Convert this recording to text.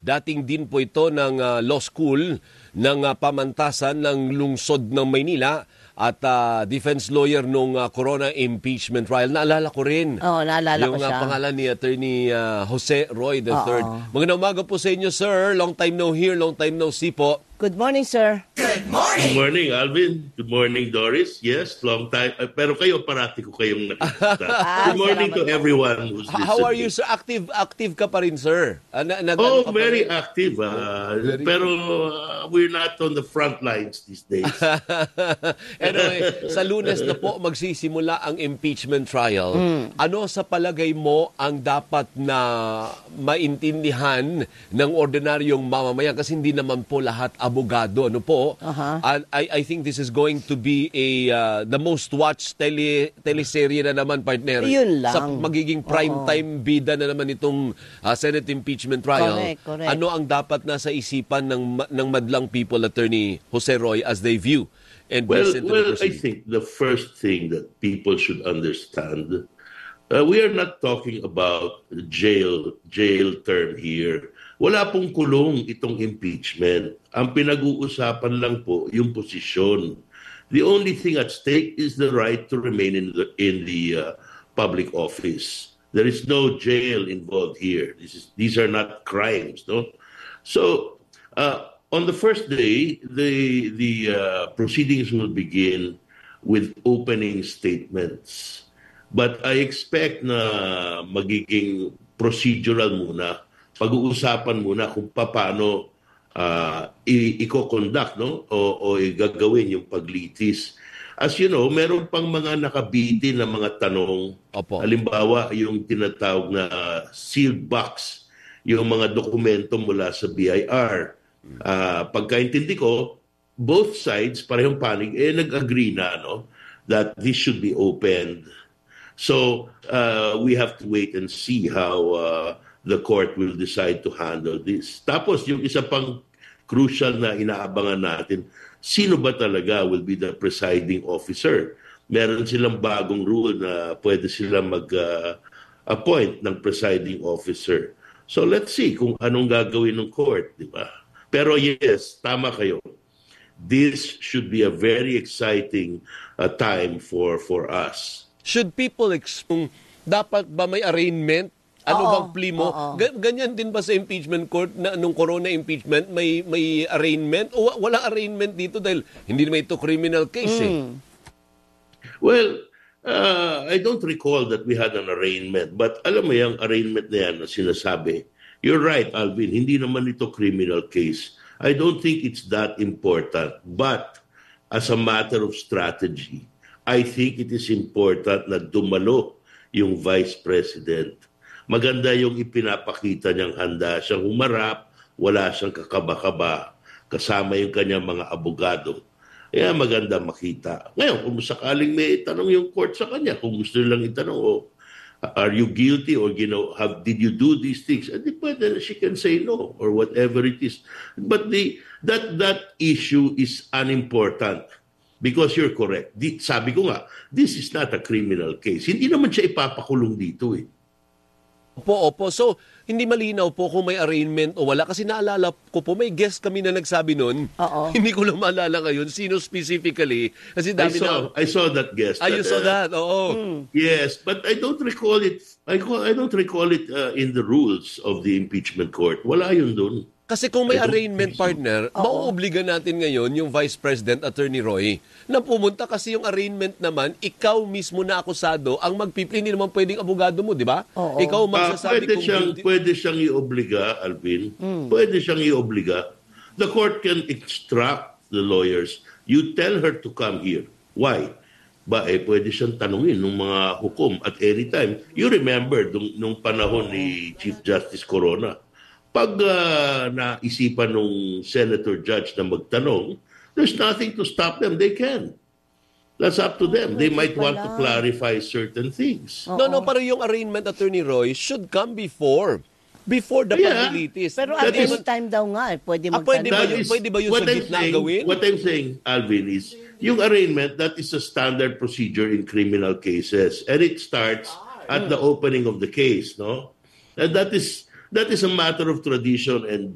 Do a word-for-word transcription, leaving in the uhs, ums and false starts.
Dating din po ito ng uh, law school ng uh, pamantasan ng lungsod ng Maynila at uh, defense lawyer nung uh, Corona impeachment trial. Naalala ko rin. Oo, naalala yung, ko siya. Yung uh, pangalan ni Attorney uh, Jose Roy the Oo. third. Magandang umaga po sa inyo, sir. Long time no hear, long time no see po. Good morning, sir. Good morning! Good morning, Alvin. Good morning, Doris. Yes, long time. Uh, pero kayo, parati ko kayong nakikita. Ah, Good morning to salamat. everyone who's listening. How are you, sir? Active active ka pa rin, sir? Uh, na, na, Oh, ano ka pa very rin? active. Uh, Very pero uh, we're not on the front lines these days. Anyway, sa Lunes na po magsisimula ang impeachment trial. Mm. Ano sa palagay mo ang dapat na maintindihan ng ordinaryong mamamayan? Kasi hindi naman po lahat abogado. Ano po? Aha. And I, I think this is going to be a uh, the most watched tele, teleserye na naman, partner. Yun lang. Sa magiging primetime bida na naman itong uh, Senate impeachment trial. Correct, correct. Ano ang dapat nasa isipan ng, ng madlang people, Attorney Jose Roy, as they view and Well, listen to well, the I proceedings? think the first thing that people should understand, uh, we are not talking about jail jail term here. Wala pong kulong itong impeachment. Ang pinag-uusapan lang po yung posisyon. The only thing at stake is the right to remain in the in the uh, public office. There is no jail involved here. This is these are not crimes, no. So, uh, on the first day, the the uh, proceedings will begin with opening statements. But I expect na magiging procedural muna. Pag-uusapan muna kung paano uh, i-conduct, no? O, o gagawin yung paglitis. As you know, meron pang mga nakabitin na mga tanong. Opo. Halimbawa, yung tinatawag na uh, sealed box, yung mga dokumento mula sa B I R. Uh, pagkaintindi ko, both sides, parehong panig, eh nag-agree na, no? That this should be opened. So, uh, we have to wait and see how uh, the court will decide to handle this. Tapos, yung isa pang crucial na inaabangan natin, sino ba talaga will be the presiding officer? Meron silang bagong rule na pwede silang mag-appoint uh, ng presiding officer. So, let's see kung anong gagawin ng court, di ba? Pero yes, tama kayo. This should be a very exciting uh, time for for us. Should people expect, dapat ba may arraignment? Ano Oo, bang plea mo? oo. Ga- Ganyan din ba sa impeachment court na nung corona impeachment, may may arraignment? O wa- walang arraignment dito dahil hindi naman ito criminal case eh. Well, uh, I don't recall that we had an arraignment. But alam mo yung arraignment na yan na sinasabi. You're right, Alvin. Hindi naman ito criminal case. I don't think it's that important. But as a matter of strategy, I think it is important na dumalo yung Vice President. Maganda yung ipinapakita niyang handa siyang humarap, wala siyang kakaba-kaba, kasama yung kanyang mga abogado. Kaya maganda makita. Ngayon, kung sakaling may itanong yung court sa kanya, kung gusto nilang itanong, oh, are you guilty or you know, have did you do these things? And pwede, she can say no or whatever it is. But the that that issue is unimportant because you're correct. Di, sabi ko nga, this is not a criminal case. Hindi naman siya ipapakulong dito eh. Opo, opo. So, hindi malinaw po kung may arraignment o wala. Kasi naalala ko po, may guest kami na nagsabi nun. Oo. Hindi ko lang maalala ngayon sino specifically. Kasi I dami saw, na... I saw that guest. Ah, you That, saw uh, that? Oo. Yes, but I don't recall it. I, call, I don't recall it uh, in the rules of the impeachment court. Wala yun doon. Kasi kung may I don't arraignment, think so. partner, mauobliga natin ngayon yung Vice President, Attorney Roy, na pumunta kasi yung arraignment naman, ikaw mismo na akusado, ang magpipili, hindi naman pwedeng abogado mo, di ba? Oo. Ikaw ang Ah, magsasabi pwede kung siyang guilty. pwede siyang iobliga, Alvin. Pwede siyang iobliga. The court can instruct the lawyers. You tell her to come here. Why? Ba eh pwede siyang tanungin ng mga hukom at any time. You remember nung, nung panahon ni Chief Justice Corona, pag uh, naisipan ng senator judge na magtanong, there's nothing to stop them. They can. That's up to them. They might want to clarify certain things. No, no, pero yung arraignment, Attorney Roy, should come before. Before the Yeah. paglilitis. Pero That at is- any time daw nga, eh, pwede Ah, pwede ba magtanong. That yun? is- Pwede ba yun what sa I'm gitna saying- gawin? What I'm saying, Alvin, is yung arraignment, that is a standard procedure in criminal cases. And it starts at the opening of the case, no? And that is that is a matter of tradition and